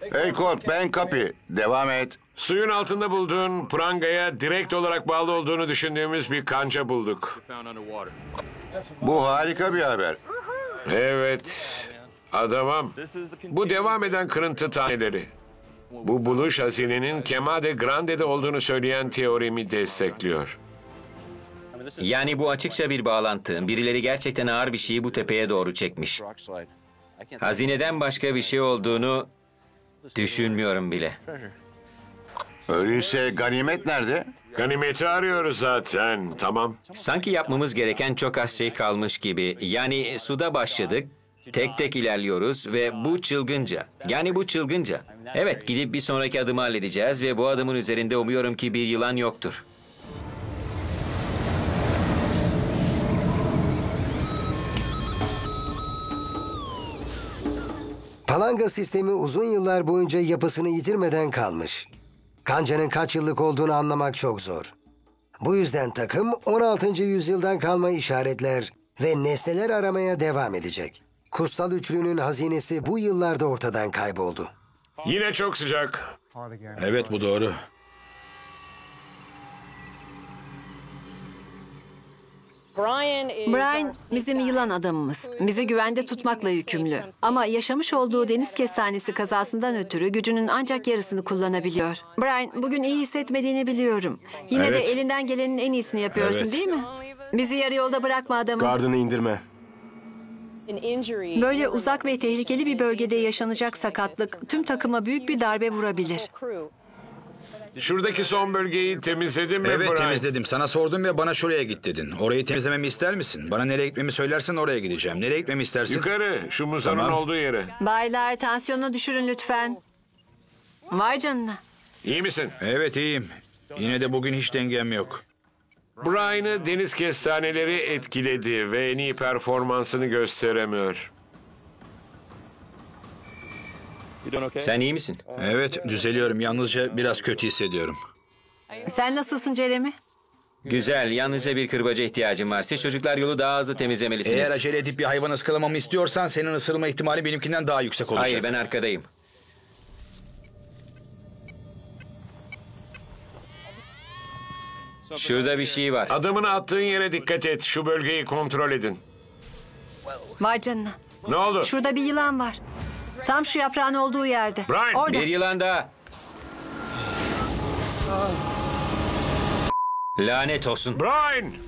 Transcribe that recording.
Hey Kurt, ben Kapi. Devam et. Suyun altında bulduğun prangaya direkt olarak bağlı olduğunu düşündüğümüz bir kanca bulduk. Bu harika bir haber. Evet, adamım. Bu devam eden kırıntı taneleri. Bu buluş hazinenin Kemade Grande'de olduğunu söyleyen teorimi destekliyor. Yani bu açıkça bir bağlantı. Birileri gerçekten ağır bir şeyi bu tepeye doğru çekmiş. Hazineden başka bir şey olduğunu düşünmüyorum bile. Öyleyse ganimet nerede? Ganimeti arıyoruz zaten, tamam. Sanki yapmamız gereken çok az şey kalmış gibi. Yani suda başladık, tek tek ilerliyoruz ve bu çılgınca. Yani bu çılgınca. Evet, gidip bir sonraki adımı halledeceğiz ve bu adımın üzerinde umuyorum ki bir yılan yoktur. Palanga sistemi uzun yıllar boyunca yapısını yitirmeden kalmış. Kancanın kaç yıllık olduğunu anlamak çok zor. Bu yüzden takım 16. yüzyıldan kalma işaretler ve nesneler aramaya devam edecek. Kutsal Üçlü'nün hazinesi bu yıllarda ortadan kayboldu. Yine çok sıcak. Evet, bu doğru. Brian bizim yılan adamımız. Bizi güvende tutmakla yükümlü. Ama yaşamış olduğu deniz kestanesi kazasından ötürü gücünün ancak yarısını kullanabiliyor. Brian, bugün iyi hissetmediğini biliyorum. Yine de Evet. elinden gelenin en iyisini yapıyorsun, Evet. değil mi? Bizi yarı yolda bırakma adamım. Gardını indirme. Böyle uzak ve tehlikeli bir bölgede yaşanacak sakatlık tüm takıma büyük bir darbe vurabilir. Şuradaki son bölgeyi temizledin mi Evet, Brian? temizledim. Sana sordum ve bana şuraya git dedin. Orayı temizlememi ister misin? Bana nereye gitmemi söylersen oraya gideceğim. Nereye gitmemi istersin? Yukarı, şu muzanın Tamam. olduğu yere. Baylar, tansiyonunu düşürün lütfen. Vay canına. İyi misin? Evet, iyiyim. Yine de bugün hiç dengem yok. Brian'ı deniz kestaneleri etkiledi ve en iyi performansını gösteremiyor. Sen iyi misin? Evet, düzeliyorum. Yalnızca biraz kötü hissediyorum. Sen nasılsın Jeremy? Güzel, yalnızca bir kırbaca ihtiyacım var. Siz çocuklar yolu daha hızlı temizlemelisiniz. Eğer acele edip bir hayvan ıskalamamı istiyorsan senin ısırılma ihtimali benimkinden daha yüksek olacak. Hayır, ben arkadayım. Şurada bir şey var. Adımını attığın yere dikkat et. Şu bölgeyi kontrol edin. Vay canına. Ne oldu? Şurada bir yılan var. Tam şu yaprağın olduğu yerde. Brian, Orada. Bir yılan daha. Lanet olsun. Brian!